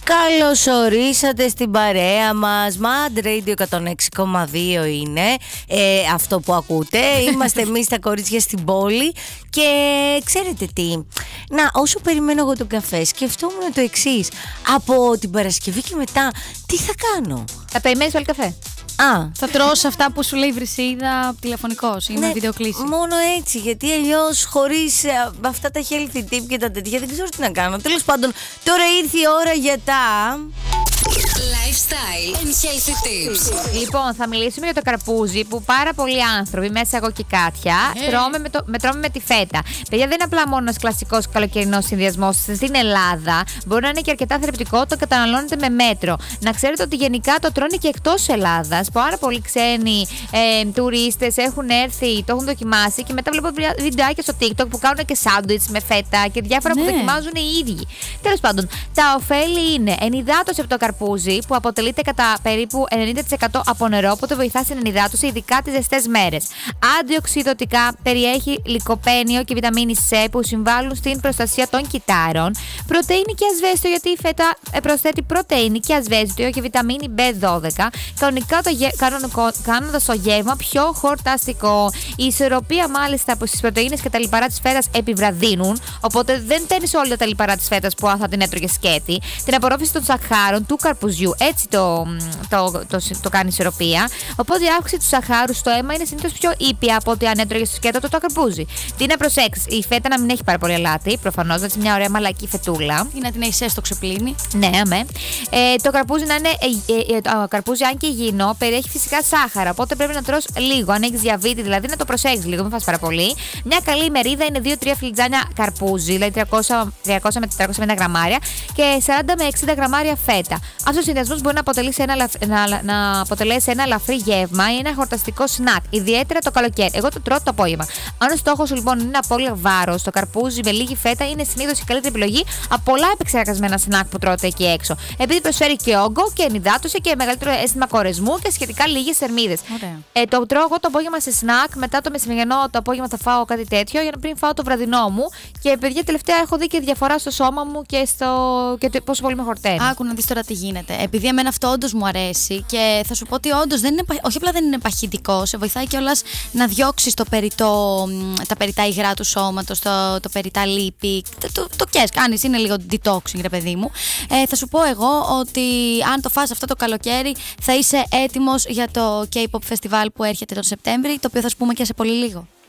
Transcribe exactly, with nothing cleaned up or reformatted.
Καλώς ορίσατε στην παρέα μας. Mad Radio εκατόν έξι κόμμα δύο είναι ε, αυτό που ακούτε. Είμαστε εμείς τα κορίτσια στην πόλη. Και ξέρετε τι, να, όσο περιμένω εγώ τον καφέ, σκεφτόμουν το εξής. Από την Παρασκευή και μετά, τι θα κάνω? Θα περιμένεις όλη καφέ? Α, θα τρως αυτά που σου λέει η Βρυσίδα τηλεφωνικός ή ναι, με βιντεοκλήση. Μόνο έτσι, γιατί αλλιώς χωρίς ε, αυτά τα healthy tip και τα τέτοια δεν ξέρω τι να κάνω. Τέλος πάντων, τώρα ήρθε η ώρα για τα lifestyle and healthy tips. Λοιπόν, θα μιλήσουμε για το καρπούζι που πάρα πολλοί άνθρωποι, μέσα εγώ και Κάτια, Ε. τρώμε, με το, με, τρώμε με τη φέτα. Παιδιά, δεν είναι απλά μόνο ένας κλασικός καλοκαιρινός συνδυασμός. Στην Ελλάδα μπορεί να είναι και αρκετά θρεπτικό, το καταναλώνετε με μέτρο. Να ξέρετε ότι γενικά το τρώνε και εκτός Ελλάδας. Πάρα πολλοί ξένοι ε, τουρίστες έχουν έρθει, το έχουν δοκιμάσει και μετά βλέπω βιντεάκια στο TikTok που κάνουν και σάντουιτς με φέτα και διάφορα Ναι. που δοκιμάζουν οι ίδιοι. Τέλος πάντων, τα ωφέλη είναι ενυδάτωση από το καρπούζι που αποτελείται κατά περίπου ενενήντα τοις εκατό από νερό, οπότε βοηθά στην ενυδάτωση, ειδικά τις ζεστές μέρες. Αντιοξυδοτικά, περιέχει λικοπένιο και βιταμίνη C που συμβάλλουν στην προστασία των κυτάρων. Πρωτεΐνη και ασβέστιο, γιατί η φέτα προσθέτει πρωτεΐνη και ασβέστιο και βιταμίνη μπι δώδεκα, κανονικά το γε... κάνοντας το γεύμα πιο χορταστικό. Η ισορροπία μάλιστα στις πρωτεΐνες και τα λιπαρά της φέτας επιβραδύνουν, οπότε δεν παίρνεις όλα τα λιπαρά της φέτας που θα την έτρωγε σκέτη. Την απορρόφηση των σαχάρων του καρπουζιού, έτσι το, το, το, το, το κάνει η ισορροπία. Οπότε η αύξηση του σαχάρου στο αίμα είναι συνήθως πιο ήπια από ότι αν έτρωγε στο σκέτο το, το καρπούζι. Τι να προσέξεις, η φέτα να μην έχει πάρα πολύ αλάτι, προφανώς, να είναι μια ωραία μαλακή φετούλα. Ή να την έχεις έστω ξεπλύνει. Ναι, αμέ. Ε, το καρπούζι να είναι. Ε, ε, το καρπούζι, αν και υγιεινό, περιέχει φυσικά σάχαρα. Οπότε πρέπει να τρως λίγο. Αν έχεις διαβήτη, δηλαδή να το προσέχεις λίγο, μην φας πάρα πολύ. Μια καλή ημερίδα είναι δύο τρία φλιτζάνια καρπούζι, δηλαδή τριακόσια, τριακόσια με τετρακόσια πενήντα γραμμάρια και σαράντα με εξήντα γραμμάρια φέτα. Αυτό ο συνδυασμός μπορεί να αποτελέσει ένα, να, να αποτελέσει ένα ελαφρύ γεύμα ή ένα χορταστικό σνακ, ιδιαίτερα το καλοκαίρι. Εγώ το τρώω το απόγευμα. Αν ο στόχος σου λοιπόν είναι απόλυτα βάρος, το καρπούζι με λίγη φέτα είναι συνήθως η καλύτερη επιλογή από πολλά επεξεργασμένα σνακ που τρώτε εκεί έξω. Επειδή προσφέρει και όγκο και ενυδάτωση και μεγαλύτερο αίσθημα κορεσμού και σχετικά λίγες θερμίδες. Ε, το τρώω εγώ το απόγευμα σε σνακ, μετά το μεσημεριανό το απόγευμα θα φάω κάτι τέτοιο για να πριν φάω το βραδινό μου. Και παιδιά, τελευταία έχω δει και διαφορά στο σώμα μου και, στο... και το πόσο πολύ με χορταίνει. Άκου να δεις τώρα τι γίνεται. Επειδή εμένα αυτό όντως μου αρέσει και θα σου πω ότι όντως δεν είναι, όχι απλά δεν είναι παχυντικό, σε βοηθάει κιόλας να διώξεις το περιττό, τα περιττά υγρά του σώματος, το, το περιττά λίπη. Το, το, το κες, κάνεις, είναι λίγο detoxing, ρε παιδί μου. Ε, θα σου πω εγώ ότι αν το φας αυτό το καλοκαίρι θα είσαι έτοιμος για το K-pop festival που έρχεται τον Σεπτέμβρη, το οποίο θα σου πούμε και σε πολύ λίγο.